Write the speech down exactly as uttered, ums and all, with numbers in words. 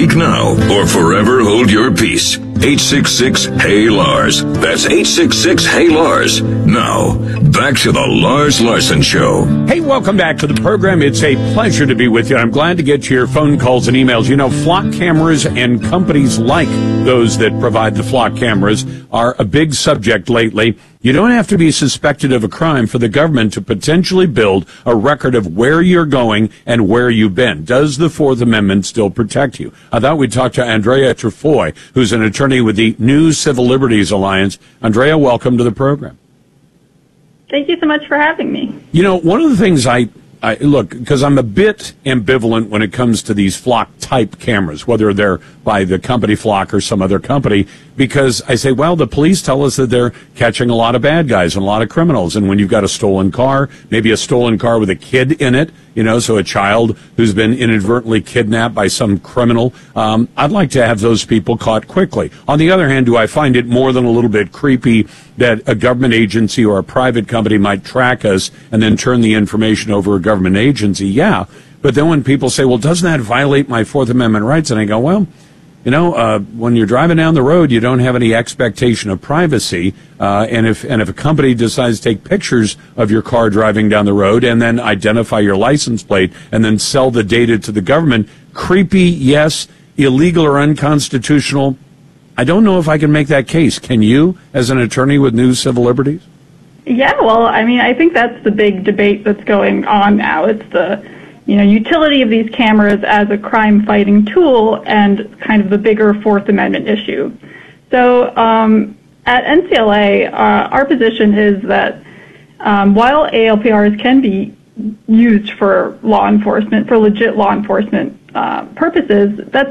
Speak now or forever hold your peace. eight six six, Hey Lars. That's eight six six, Hey Lars. Now, back to the Lars Larson Show. Hey, welcome back to the program. It's a pleasure to be with you. I'm glad to get your phone calls and emails. You know, flock cameras and companies like those that provide the flock cameras are a big subject lately. You don't have to be suspected of a crime for the government to potentially build a record of where you're going and where you've been. Does the Fourth Amendment still protect you? I thought we'd talk to Andrea Trefoy, who's an attorney with the New Civil Liberties Alliance. Andrea, welcome to the program. Thank you so much for having me. You know, one of the things I, I look, because I'm a bit ambivalent when it comes to these flock-type cameras, whether they're by the company Flock or some other company, because I say, well, the police tell us that they're catching a lot of bad guys and a lot of criminals. And when you've got a stolen car, maybe a stolen car with a kid in it, you know, so a child who's been inadvertently kidnapped by some criminal, um, I'd like to have those people caught quickly. On the other hand, do I find it more than a little bit creepy that a government agency or a private company might track us and then turn the information over to a government agency? Yeah. But then when people say, well, doesn't that violate my Fourth Amendment rights? And I go, well, you know, uh, when you're driving down the road, you don't have any expectation of privacy. Uh, and if and if a company decides to take pictures of your car driving down the road and then identify your license plate and then sell the data to the government, creepy, yes. Illegal or unconstitutional, I don't know if I can make that case. Can you, as an attorney with New Civil Liberties? Yeah, well, I mean, I think that's the big debate that's going on now. It's the you know, utility of these cameras as a crime-fighting tool and kind of the bigger Fourth Amendment issue. So um, at N C L A, uh, our position is that um, while A L P Rs can be used for law enforcement, for legit law enforcement uh, purposes, that's